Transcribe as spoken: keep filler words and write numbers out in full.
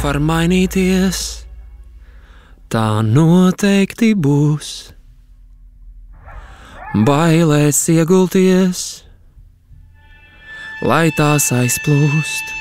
var mainīties, tā noteikti būs. Bailēs iegulties, lai tās aizplūst.